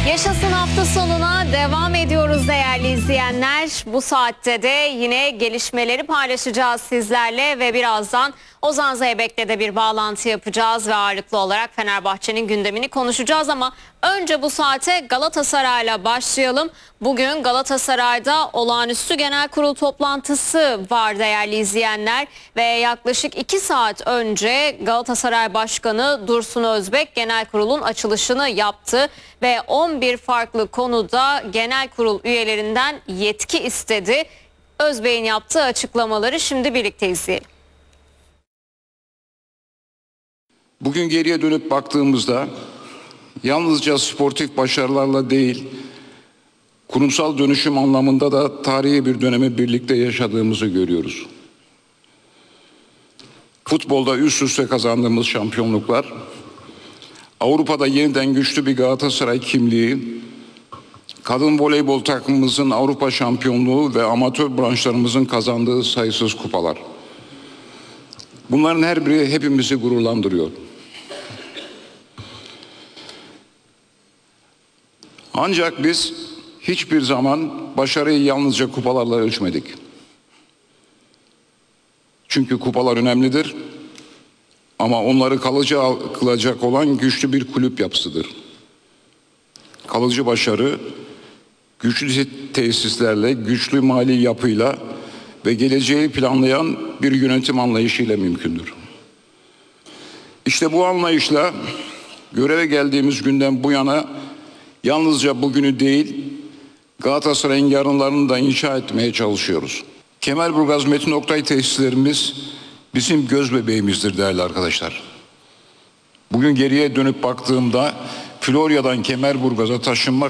Yaşasın hafta sonuna devam ediyoruz değerli izleyenler. Bu saatte de yine gelişmeleri paylaşacağız sizlerle ve birazdan Ozan Zeybek'le de bir bağlantı yapacağız ve ağırlıklı olarak Fenerbahçe'nin gündemini konuşacağız ama önce bu saate Galatasaray'la başlayalım. Bugün Galatasaray'da olağanüstü genel kurul toplantısı var değerli izleyenler ve yaklaşık 2 saat önce Galatasaray Başkanı Dursun Özbek genel kurulun açılışını yaptı ve 11 farklı konuda genel kurul üyelerinden yetki istedi. Özbek'in yaptığı açıklamaları şimdi birlikte izleyelim. Bugün geriye dönüp baktığımızda yalnızca sportif başarılarla değil, kurumsal dönüşüm anlamında da tarihi bir dönemi birlikte yaşadığımızı görüyoruz. Futbolda üst üste kazandığımız şampiyonluklar, Avrupa'da yeniden güçlü bir Galatasaray kimliği, kadın voleybol takımımızın Avrupa şampiyonluğu ve amatör branşlarımızın kazandığı sayısız kupalar. Bunların her biri hepimizi gururlandırıyor. Ancak biz hiçbir zaman başarıyı yalnızca kupalarla ölçmedik. Çünkü kupalar önemlidir ama onları kalıcı kılacak olan güçlü bir kulüp yapısıdır. Kalıcı başarı, güçlü tesislerle, güçlü mali yapıyla ve geleceği planlayan bir yönetim anlayışıyla mümkündür. İşte bu anlayışla göreve geldiğimiz günden bu yana yalnızca bugünü değil, Galatasaray'ın yarınlarını da inşa etmeye çalışıyoruz. Kemerburgaz Metin Oktay tesislerimiz bizim göz bebeğimizdir değerli arkadaşlar. Bugün geriye dönüp baktığımda Florya'dan Kemerburgaz'a taşınmak